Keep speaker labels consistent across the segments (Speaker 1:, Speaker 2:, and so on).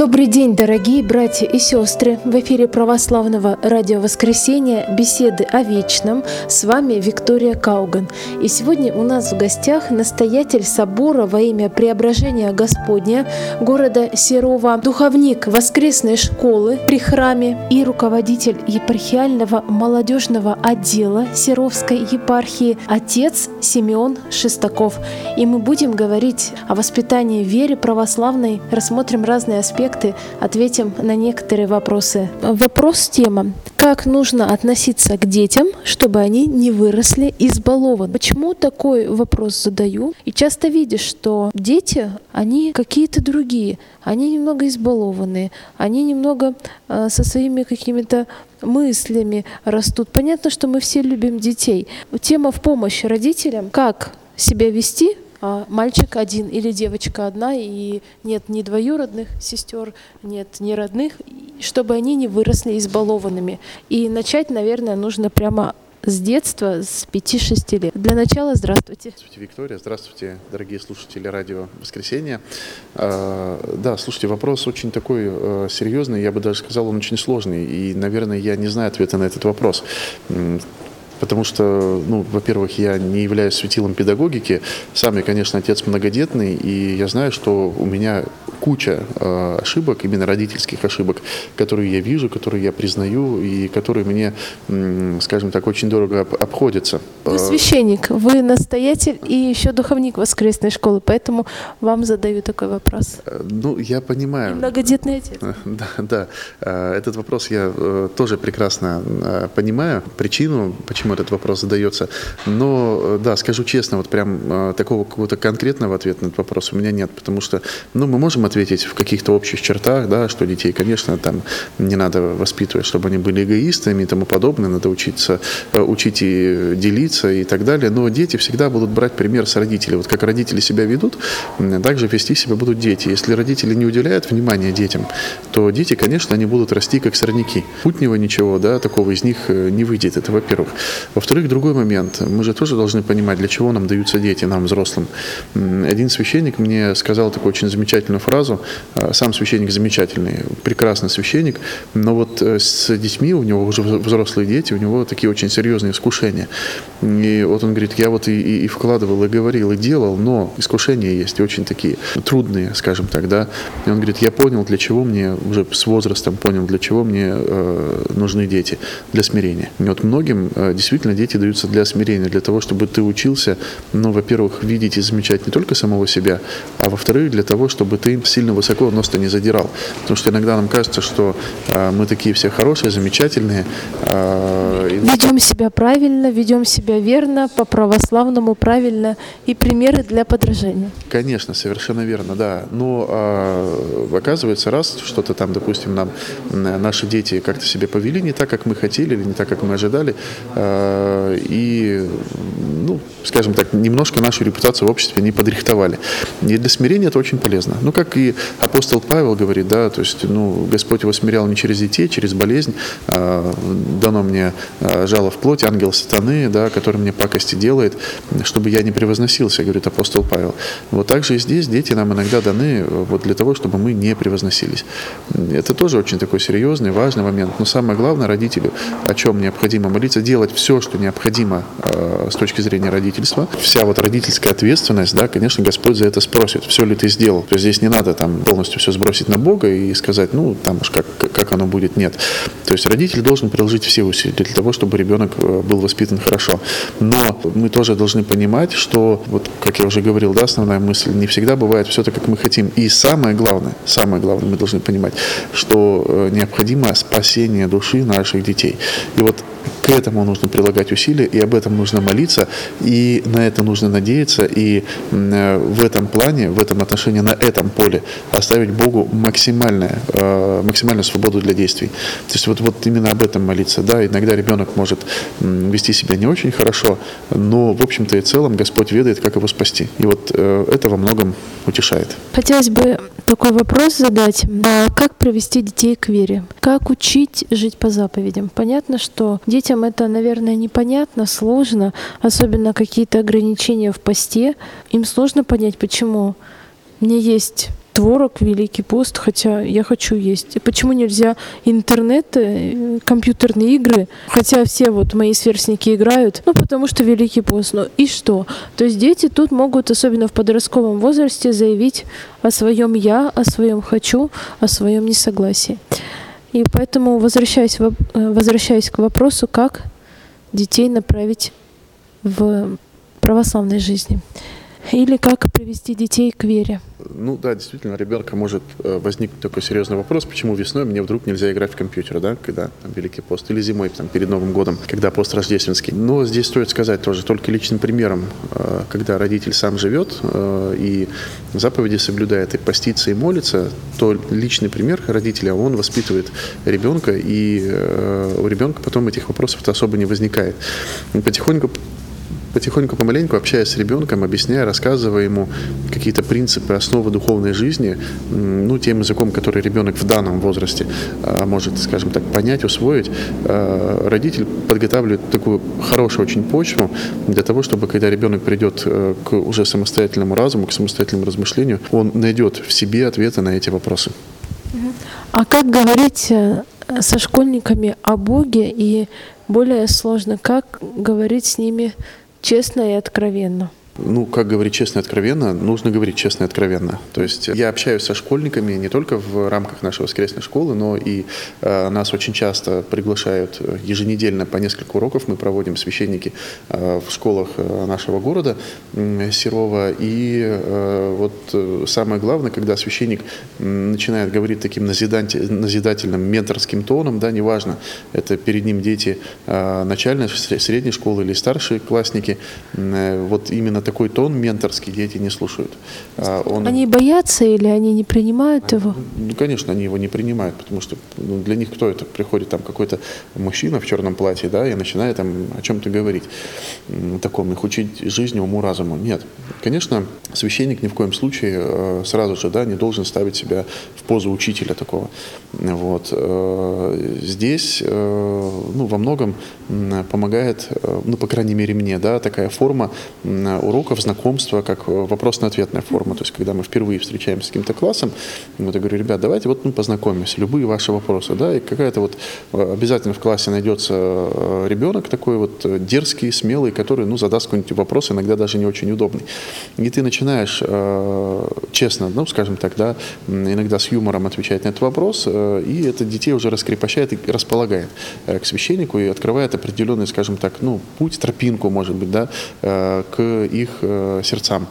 Speaker 1: Добрый день, дорогие братья и сестры! В эфире православного радио «Воскресенье» беседы о вечном. С вами Виктория Кауган. И сегодня у нас в гостях настоятель собора во имя Преображения Господня города Серова, духовник воскресной школы при храме и руководитель епархиального молодежного отдела Серовской епархии отец Симеон Шестаков. И мы будем говорить о воспитании в вере православной, рассмотрим разные аспекты, ответим на некоторые вопросы. Вопрос-тема. Как нужно относиться к детям, чтобы они не выросли избалованы? Почему такой вопрос задаю? И часто видишь, что дети, они какие-то другие, они немного избалованные, они немного со своими какими-то мыслями растут. Понятно, что мы все любим детей. Тема в помощь родителям. Как себя вести? Мальчик один или девочка одна, и нет ни двоюродных сестер, нет ни родных, чтобы они не выросли избалованными. И начать, наверное, нужно прямо с детства, с 5-6 лет. Для начала здравствуйте.
Speaker 2: Здравствуйте, Виктория. Здравствуйте, дорогие слушатели радио «Воскресенье». Да, слушайте, вопрос очень такой серьезный, я бы даже сказал, он очень сложный. И, наверное, я не знаю ответа на этот вопрос. Потому что, во-первых, я не являюсь светилом педагогики. Сам я, конечно, отец многодетный, и я знаю, что у меня куча ошибок, именно родительских ошибок, которые я вижу, которые я признаю, и которые мне, скажем так, очень дорого обходятся.
Speaker 1: Вы священник, вы настоятель и еще духовник воскресной школы, поэтому вам задаю такой вопрос.
Speaker 2: Я понимаю.
Speaker 1: И многодетный отец.
Speaker 2: Да. Этот вопрос я тоже прекрасно понимаю, причину, почему этот вопрос задается. Но, да, скажу честно, вот прям такого какого-то конкретного ответа на этот вопрос у меня нет, потому что, мы можем ответить в каких-то общих чертах, да, что детей, конечно, там не надо воспитывать, чтобы они были эгоистами и тому подобное, надо учить и делиться и так далее, но дети всегда будут брать пример с родителей. Вот как родители себя ведут, так же вести себя будут дети. Если родители не уделяют внимания детям, то дети, конечно, они будут расти как сорняки. Путнего ничего, да, такого из них не выйдет, это во-первых. Во-вторых, другой момент. Мы же тоже должны понимать, для чего нам даются дети, нам, взрослым. Один священник мне сказал такую очень замечательную фразу. Сам священник замечательный, прекрасный священник, но вот с детьми, у него уже взрослые дети, у него такие очень серьезные искушения. И вот он говорит, я вот и вкладывал, и говорил, и делал, но искушения есть, и очень такие трудные, скажем так, да. И он говорит, я понял, для чего мне, уже с возрастом понял, для чего мне нужны дети, для смирения. И вот многим действительно дети даются для смирения, для того, чтобы ты учился, во-первых, видеть и замечать не только самого себя, а во-вторых, для того, чтобы ты сильно высоко нос-то не задирал. Потому что иногда нам кажется, что мы такие все хорошие, замечательные.
Speaker 1: Ведем себя правильно, ведем себя верно, по-православному правильно, и примеры для подражания.
Speaker 2: Конечно, совершенно верно, да. Но оказывается, раз что-то там, допустим, наши дети как-то себя повели не так, как мы хотели, или не так, как мы ожидали, и, скажем так, немножко нашу репутацию в обществе не подрихтовали. И для смирения это очень полезно. Как и апостол Павел говорит, да, то есть, Господь его смирял не через детей, через болезнь, дано мне жало в плоть, ангел сатаны, да, который мне пакости делает, чтобы я не превозносился, говорит апостол Павел. Вот так же и здесь дети нам иногда даны вот для того, чтобы мы не превозносились. Это тоже очень такой серьезный, важный момент. Но самое главное родителю, о чем необходимо молиться, делать все, что необходимо с точки зрения родительства. Вся вот родительская ответственность, да, конечно, Господь за это спросит, все ли ты сделал. То есть здесь не надо там полностью все сбросить на Бога и сказать, там уж как оно будет, нет. То есть родитель должен приложить все усилия для того, чтобы ребенок был воспитан хорошо. Но мы тоже должны понимать, что, вот как я уже говорил, да, основная мысль, не всегда бывает все так, как мы хотим. И самое главное, мы должны понимать, что необходимо спасение души наших детей. И вот к этому нужно прилагать усилия, и об этом нужно молиться, и на это нужно надеяться, и в этом плане, в этом отношении, на этом поле оставить Богу максимальную свободу для действий. То есть вот именно об этом молиться. Да, иногда ребенок может вести себя не очень хорошо, но в общем-то и целом Господь ведает, как его спасти. И вот это во многом утешает.
Speaker 1: Хотелось бы такой вопрос задать. Как привести детей к вере? Как учить жить по заповедям? Понятно, что детям это, наверное, непонятно, сложно, особенно какие-то ограничения в посте. Им сложно понять, почему. Мне есть творог, Великий пост, хотя я хочу есть. И почему нельзя интернет, компьютерные игры, хотя все вот мои сверстники играют, потому что Великий пост. Ну и что? То есть дети тут могут, особенно в подростковом возрасте, заявить о своем «я», о своем «хочу», о своем несогласии. И поэтому, возвращаясь к вопросу, как детей направить в православной жизни. Или как привести детей к вере?
Speaker 2: Ну да, действительно, у ребенка может возникнуть такой серьезный вопрос, почему весной мне вдруг нельзя играть в компьютер, да, когда там Великий пост, или зимой, там, перед Новым годом, когда пост рождественский. Но здесь стоит сказать тоже, только личным примером, когда родитель сам живет и заповеди соблюдает, и постится, и молится, то личный пример родителя, он воспитывает ребенка, и у ребенка потом этих вопросов-то особо не возникает. И потихоньку, помаленьку, общаясь с ребенком, объясняя, рассказывая ему какие-то принципы, основы духовной жизни, тем языком, который ребенок в данном возрасте может, скажем так, понять, усвоить, родитель подготавливает такую хорошую очень почву для того, чтобы, когда ребенок придет к уже самостоятельному разуму, к самостоятельному размышлению, он найдет в себе ответы на эти вопросы.
Speaker 1: А как говорить со школьниками о Боге, и более сложно, как говорить с ними честно и откровенно?
Speaker 2: Как говорить честно и откровенно, нужно говорить честно и откровенно. То есть я общаюсь со школьниками не только в рамках нашей воскресной школы, но и нас очень часто приглашают еженедельно по несколько уроков. Мы проводим священники в школах нашего города Серова. И вот самое главное, когда священник начинает говорить таким назидательным, менторским тоном, да, неважно, это перед ним дети начальной, средней школы или старшие классники, вот именно такой тон менторский дети не слушают.
Speaker 1: Они боятся или они не принимают его?
Speaker 2: Конечно, они его не принимают, потому что для них кто это? Приходит там какой-то мужчина в черном платье, да, и начинает там о чем-то говорить, таком, их учить жизни, уму, разуму. Нет. Конечно, священник ни в коем случае сразу же, да, не должен ставить себя в позу учителя такого. Вот. Здесь, во многом помогает, по крайней мере мне, да, такая форма уроков, знакомства, как вопросно-ответная форма. То есть, когда мы впервые встречаемся с каким-то классом, я говорю, ребят, давайте познакомимся, любые ваши вопросы, да, и какая-то обязательно в классе найдется ребенок такой дерзкий, смелый, который, задаст какой-нибудь вопрос, иногда даже не очень удобный. И ты начинаешь честно, скажем так, да, иногда с юмором отвечать на этот вопрос, и это детей уже раскрепощает и располагает к священнику и открывает определенный, скажем так, путь, тропинку, может быть, да, к их сердцам.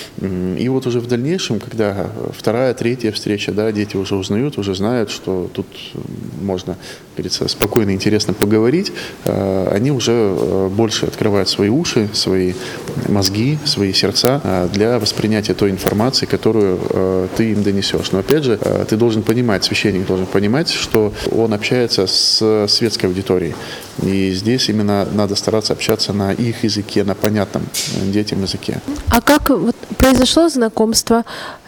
Speaker 2: И вот уже в дальнейшем, когда вторая, третья встреча, да, дети уже узнают, уже знают, что тут можно, как говорится, спокойно и интересно поговорить, они уже больше открывают свои уши, свои мозги, свои сердца для воспринятия той информации, которую ты им донесешь. Но опять же, ты должен понимать, священник должен понимать, что он общается с светской аудиторией. И здесь именно надо стараться общаться на их языке, на понятном детям языке.
Speaker 1: А как произошло знакомство?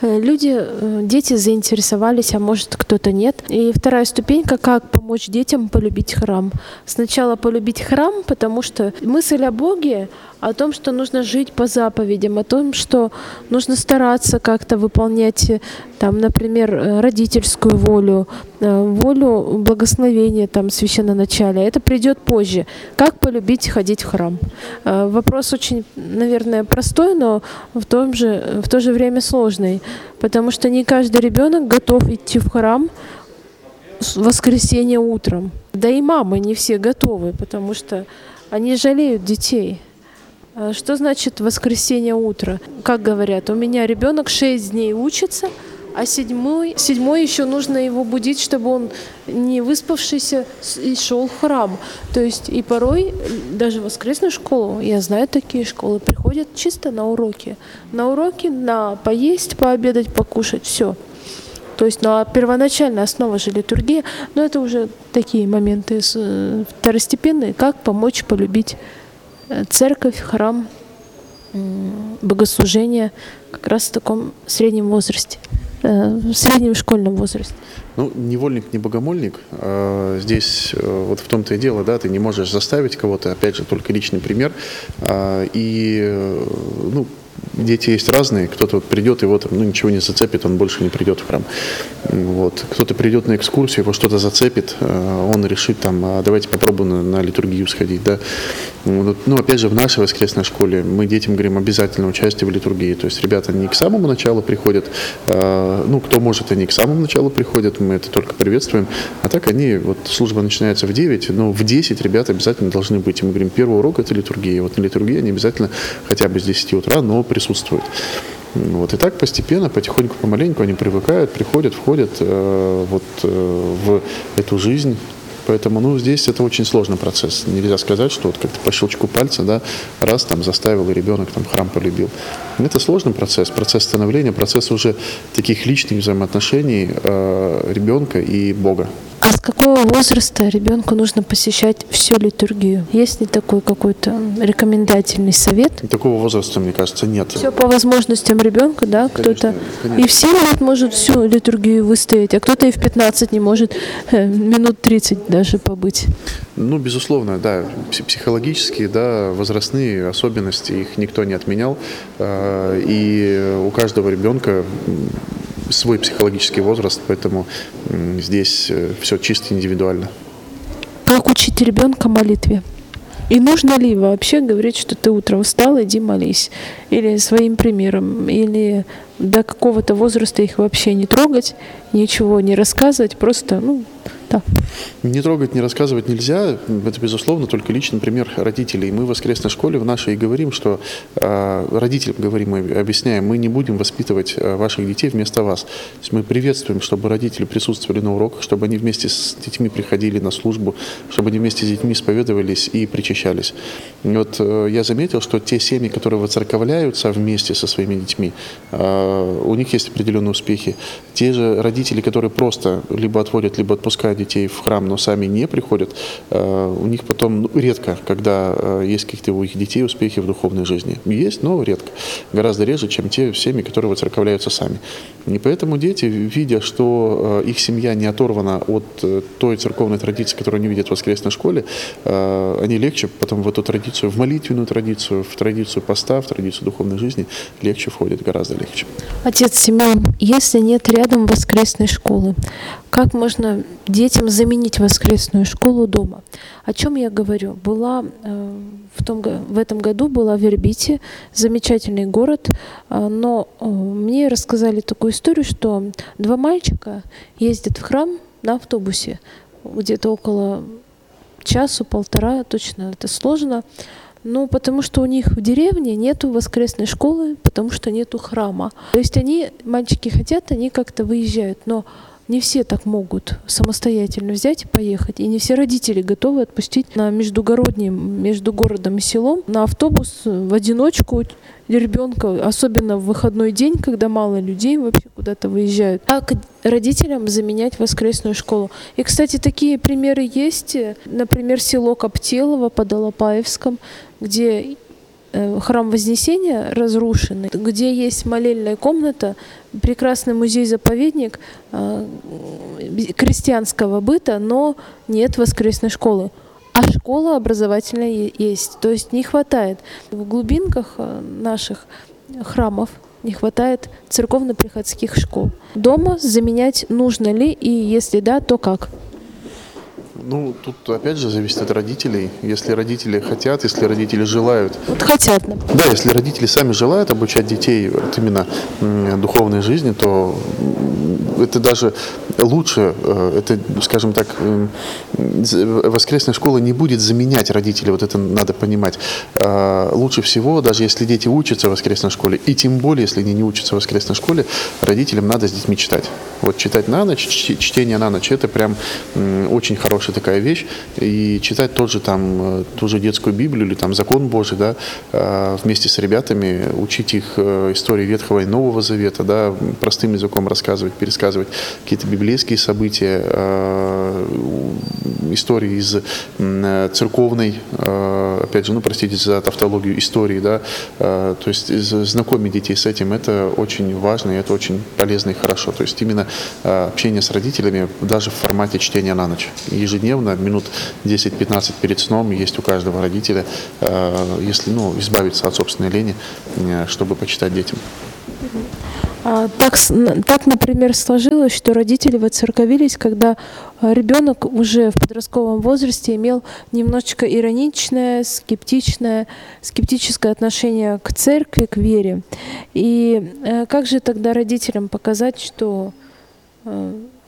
Speaker 1: Дети заинтересовались, а может кто-то нет. И вторая ступенька, как помочь детям полюбить храм. Сначала полюбить храм, потому что мысль о Боге, о том, что нужно жить по заповедям, о том, что нужно стараться как-то выполнять, например, родительскую волю, волю благословения священноначалия. Это придет позже. Как полюбить ходить в храм? Вопрос очень, наверное, простой, но в то же время сложный, потому что не каждый ребенок готов идти в храм в воскресенье утром. Да и мамы не все готовы, потому что они жалеют детей. Что значит воскресенье утро? Как говорят, у меня ребенок 6 дней учится, а седьмой еще нужно его будить, чтобы он не выспавшийся и шел в храм. То есть и порой даже в воскресную школу, я знаю такие школы, приходят чисто на уроки. На уроки, на поесть, пообедать, покушать, все. То есть первоначальная основа же литургия, но это уже такие моменты второстепенные, как помочь полюбить церковь, храм, богослужение как раз в таком среднем возрасте, в среднем школьном возрасте.
Speaker 2: Невольник, не богомольник. Здесь в том-то и дело, да, ты не можешь заставить кого-то, опять же, только личный пример. И дети есть разные, кто-то вот придет, его там, ничего не зацепит, он больше не придет в храм. Вот. Кто-то придет на экскурсию, его что-то зацепит, он решит там, давайте попробуем на литургию сходить, да. Ну, опять же, в нашей воскресной школе мы детям говорим обязательно участие в литургии, то есть ребята не к самому началу приходят, кто может, они к самому началу приходят, мы это только приветствуем, а так они, вот служба начинается в 9, но в 10 ребята обязательно должны быть, и мы говорим, первый урок это литургия, вот на литургии они обязательно хотя бы с 10 утра, но присутствуют. Вот. И так постепенно, потихоньку, помаленьку они привыкают, приходят, входят в эту жизнь. Поэтому, здесь это очень сложный процесс. Нельзя сказать, что вот как-то по щелчку пальца, да, раз там заставил, и ребенок там храм полюбил. Это сложный процесс становления, процесс уже таких личных взаимоотношений ребенка и Бога.
Speaker 1: А с какого возраста ребенку нужно посещать всю литургию? Есть ли такой какой-то рекомендательный совет?
Speaker 2: Такого возраста, мне кажется, нет.
Speaker 1: Все по возможностям ребенка, да? Кто-то
Speaker 2: конечно.
Speaker 1: И в 7 лет может всю литургию выстоять, а кто-то и в 15 не может минут 30 даже побыть.
Speaker 2: Безусловно, да, психологические, да, возрастные особенности, их никто не отменял. И у каждого ребенка свой психологический возраст, поэтому здесь все чисто индивидуально.
Speaker 1: Как учить ребенка молитве? И нужно ли вообще говорить, что ты утром встал, иди молись? Или своим примером? Или до какого-то возраста их вообще не трогать, ничего не рассказывать, просто, да.
Speaker 2: Не трогать, не рассказывать нельзя. Это, безусловно, только личный пример родителей. Мы в воскресной школе в нашей говорим, что родителям говорим и объясняем, мы не будем воспитывать ваших детей вместо вас. То есть мы приветствуем, чтобы родители присутствовали на уроках, чтобы они вместе с детьми приходили на службу, чтобы они вместе с детьми исповедовались и причащались. Я заметил, что те семьи, которые воцерковляются вместе со своими детьми, у них есть определенные успехи. Те же родители, которые просто либо отводят, либо отпускают детей в храм, но сами не приходят, у них потом редко, когда есть какие-то у их детей успехи в духовной жизни. Есть, но редко. Гораздо реже, чем те семьи, которые воцерковляются сами. И поэтому дети, видя, что их семья не оторвана от той церковной традиции, которую они видят в воскресной школе, они легче потом в эту традицию, в молитвенную традицию, в традицию поста, в традицию духовной жизни легче входят, гораздо легче.
Speaker 1: Отец Семен, если нет рядом воскресной школы, как можно детям заменить воскресную школу дома? О чем я говорю? В этом году была в Ирбите, замечательный город, но мне рассказали такую историю, что 2 мальчика ездят в храм на автобусе, где-то около часа-полтора, точно это сложно, потому что у них в деревне нету воскресной школы, потому что нету храма. То есть мальчики хотят, они как-то выезжают, но не все так могут самостоятельно взять и поехать. И не все родители готовы отпустить на междугороднем, между городом и селом, на автобус в одиночку ребенка, особенно в выходной день, когда мало людей вообще куда-то выезжают. Как родителям заменять воскресную школу? И, кстати, такие примеры есть. Например, село Коптелово под Алапаевском, где храм Вознесения разрушенный, где есть молельная комната, прекрасный музей-заповедник крестьянского быта, но нет воскресной школы. А школа образовательная есть. То есть не хватает в глубинках наших храмов, не хватает церковно-приходских школ. Дома заменять нужно ли, и если да, то как?
Speaker 2: Тут опять же зависит от родителей. Если родители хотят, если родители желают.
Speaker 1: Хотят, например.
Speaker 2: Да, если родители сами желают обучать детей именно духовной жизни, то это даже лучше, это, скажем так, воскресная школа не будет заменять родителей, вот это надо понимать. Лучше всего, даже если дети учатся в воскресной школе, и тем более, если они не учатся в воскресной школе, родителям надо с детьми читать. Вот читать на ночь, чтение на ночь, это прям очень хорошая такая вещь. И читать ту же детскую Библию или там Закон Божий, да, вместе с ребятами, учить их истории Ветхого и Нового Завета, да, простым языком рассказывать, пересказывать какие-то библейские события, истории из церковной опять же, ну, простите за тавтологию, истории, да, то есть знакомить детей с этим, это очень важно, и это очень полезно и хорошо. То есть именно общение с родителями даже в формате чтения на ночь. Ежедневно, минут 10-15 перед сном есть у каждого родителя, если, ну, избавиться от собственной лени, чтобы почитать детям.
Speaker 1: Так, например, сложилось, что родители воцерковились, когда ребенок уже в подростковом возрасте имел немножечко ироничное, скептическое отношение к церкви, к вере. И как же тогда родителям показать, что